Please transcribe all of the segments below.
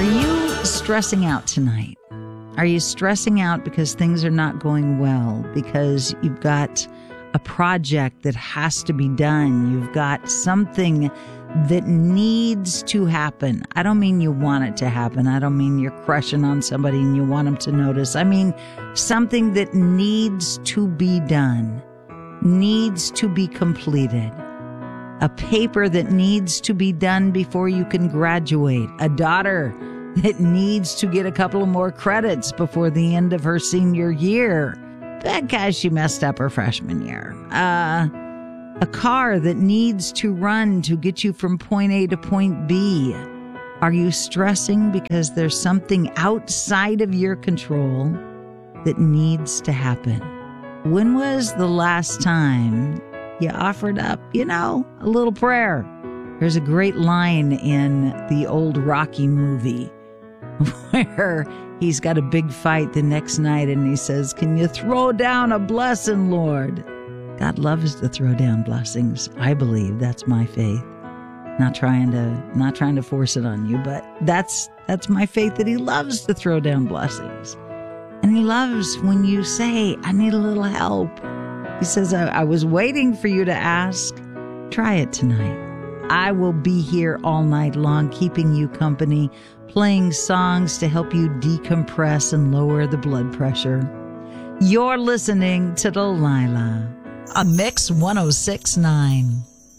Are you stressing out tonight? Are you stressing out because things are not going well? Because you've got a project that has to be done. You've got something that needs to happen. I don't mean you want it to happen. I don't mean you're crushing on somebody and you want them to notice. I mean something that needs to be done, needs to be completed. A paper that needs to be done before you can graduate. A daughter that needs to get a couple of more credits before the end of her senior year because she messed up her freshman year. A car that needs to run to get you from point A to point B. Are you stressing because there's something outside of your control that needs to happen? When was the last time you offered up, a little prayer? There's a great line in the old Rocky movie where he's got a big fight the next night and he says, "Can you throw down a blessing, Lord?" God loves to throw down blessings. I believe that's my faith. Not trying to force it on you, but that's my faith, that he loves to throw down blessings. And he loves when you say, "I need a little help." He says, I was waiting for you to ask. Try it tonight. I will be here all night long, keeping you company, playing songs to help you decompress and lower the blood pressure. You're listening to Delilah on Mix 106.9.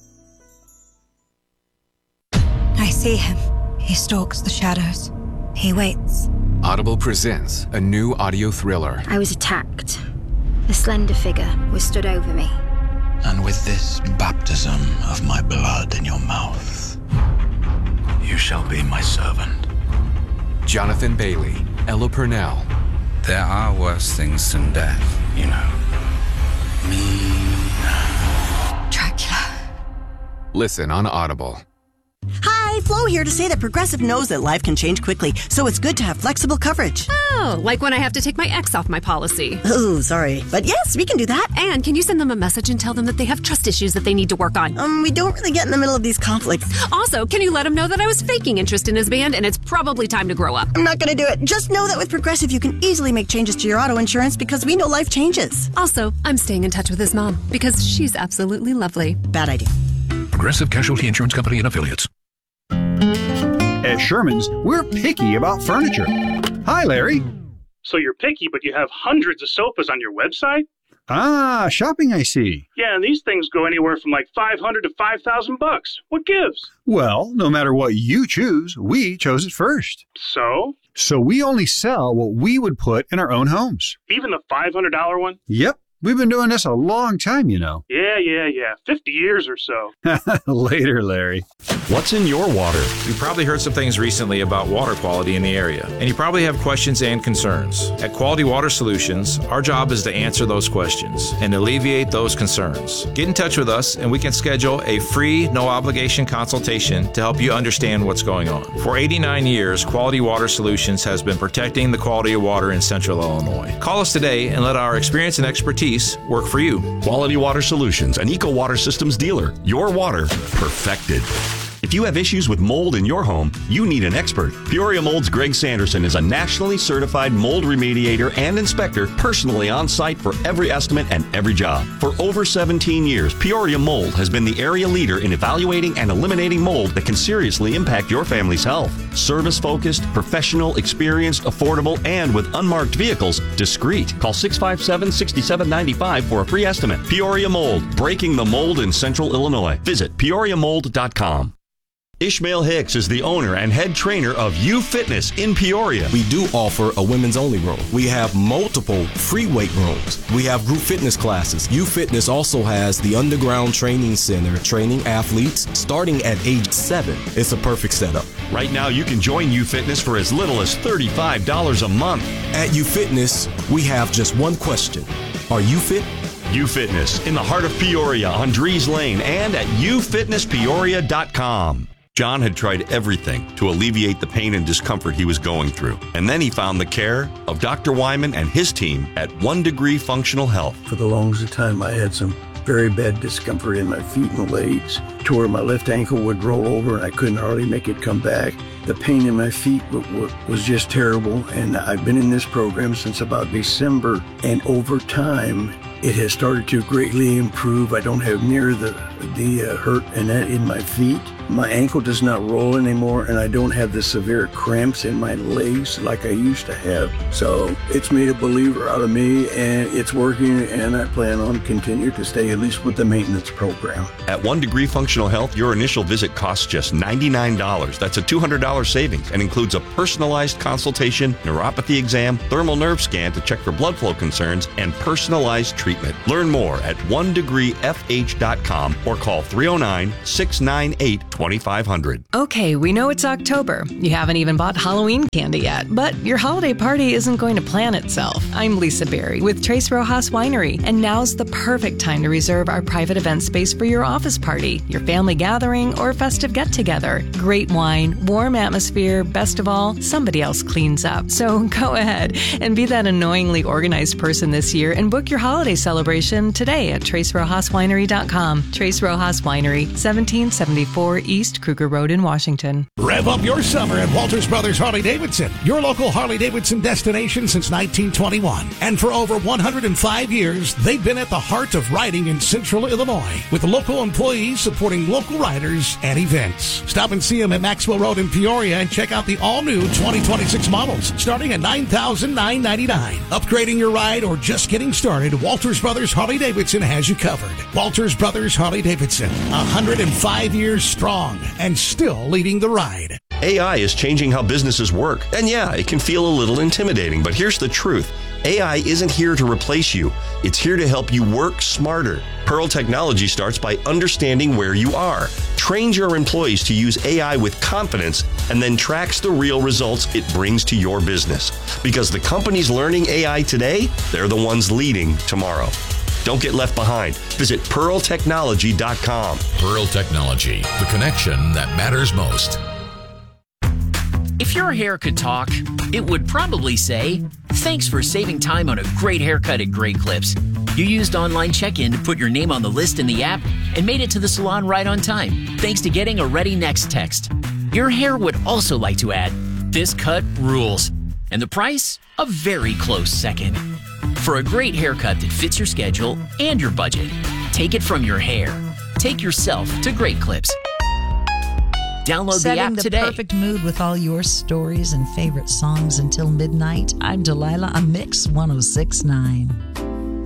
I see him. He stalks the shadows. He waits. Audible presents a new audio thriller. I was attacked. A slender figure was stood over me. And with this baptism of my blood in your mouth, you shall be my servant. Jonathan Bailey, Ella Purnell. There are worse things than death, you know. Me. Dracula. Listen on Audible. Hi, Flo here to say that Progressive knows that life can change quickly, so it's good to have flexible coverage. Oh, like when I have to take my ex off my policy. Oh, sorry. But yes, we can do that. And can you send them a message and tell them that they have trust issues that they need to work on? We don't really get in the middle of these conflicts. Also, can you let them know that I was faking interest in his band and it's probably time to grow up? I'm not going to do it. Just know that with Progressive, you can easily make changes to your auto insurance because we know life changes. Also, I'm staying in touch with his mom because she's absolutely lovely. Bad idea. Progressive Casualty Insurance Company and Affiliates. At Sherman's, we're picky about furniture. Hi, Larry. So you're picky, but you have hundreds of sofas on your website? Ah, shopping, I see. Yeah, and these things go anywhere from like $500 to $5,000. What gives? Well, no matter what you choose, we chose it first. So? So we only sell what we would put in our own homes. Even the $500 one? Yep. We've been doing this a long time, you know. Yeah. 50 years or so. Later, Larry. What's in your water? You probably heard some things recently about water quality in the area, and you probably have questions and concerns. At Quality Water Solutions, our job is to answer those questions and alleviate those concerns. Get in touch with us, and we can schedule a free, no-obligation consultation to help you understand what's going on. For 89 years, Quality Water Solutions has been protecting the quality of water in Central Illinois. Call us today and let our experience and expertise work for you. Quality Water Solutions, an Eco Water Systems dealer. Your water perfected. If you have issues with mold in your home, you need an expert. Peoria Mold's Greg Sanderson is a nationally certified mold remediator and inspector, personally on site for every estimate and every job. For over 17 years, Peoria Mold has been the area leader in evaluating and eliminating mold that can seriously impact your family's health. Service-focused, professional, experienced, affordable, and with unmarked vehicles, discreet. Call 657-6795 for a free estimate. Peoria Mold, breaking the mold in Central Illinois. Visit peoriamold.com. Ishmael Hicks is the owner and head trainer of U Fitness in Peoria. We do offer a women's only room. We have multiple free weight rooms. We have group fitness classes. U Fitness also has the underground training center, training athletes starting at age 7. It's a perfect setup. Right now, you can join U Fitness for as little as $35 a month. At U Fitness, we have just one question. Are you fit? U Fitness in the heart of Peoria on Dries Lane and at ufitnesspeoria.com. John had tried everything to alleviate the pain and discomfort he was going through. And then he found the care of Dr. Wyman and his team at 1 Degree Functional Health. For the longest time, I had some very bad discomfort in my feet and legs, to where my left ankle would roll over and I couldn't hardly make it come back. The pain in my feet was just terrible, and I've been in this program since about December, and over time, it has started to greatly improve. I don't have near the hurt in my feet. My ankle does not roll anymore, and I don't have the severe cramps in my legs like I used to have. So it's made a believer out of me, and it's working, and I plan on continuing to stay at least with the maintenance program. At 1 Degree Functional Health, your initial visit costs just $99. That's a $200 savings and includes a personalized consultation, neuropathy exam, thermal nerve scan to check for blood flow concerns, and personalized treatment. Learn more at onedegreefh.com or call 309-698-2500. Okay, we know it's October. You haven't even bought Halloween candy yet, but your holiday party isn't going to plan itself. I'm Lisa Berry with Tres Rojas Winery, and now's the perfect time to reserve our private event space for your office party, your family gathering, or festive get-together. Great wine, warm atmosphere, best of all, somebody else cleans up. So go ahead and be that annoyingly organized person this year and book your holiday celebration today at TresRojasWinery.com. Tres Rojas Winery, 1774 East Kruger Road in Washington. Rev up your summer at Walters Brothers Harley-Davidson, your local Harley-Davidson destination since 1921. And for over 105 years, they've been at the heart of riding in Central Illinois, with local employees supporting local riders and events. Stop and see them at Maxwell Road in Peoria and check out the all-new 2026 models, starting at $9,999. Upgrading your ride or just getting started, Walters Brothers Harley-Davidson has you covered. Walters Brothers Harley-Davidson, 105 years strong and still leading the ride. AI is changing how businesses work. And yeah, it can feel a little intimidating, but here's the truth. AI isn't here to replace you. It's here to help you work smarter. Pearl Technology starts by understanding where you are, trains your employees to use AI with confidence, and then tracks the real results it brings to your business. Because the companies learning AI today, they're the ones leading tomorrow. Don't get left behind. Visit pearltechnology.com. Pearl Technology, the connection that matters most. If your hair could talk, it would probably say, "Thanks for saving time on a great haircut at Great Clips. You used online check-in to put your name on the list in the app and made it to the salon right on time, thanks to getting a Ready Next text." Your hair would also like to add, "This cut rules." And the price? A very close second. For a great haircut that fits your schedule and your budget, take it from your hair. Take yourself to Great Clips. Download the app today. Setting the perfect mood with all your stories and favorite songs until midnight. I'm Delilah on Mix 106.9.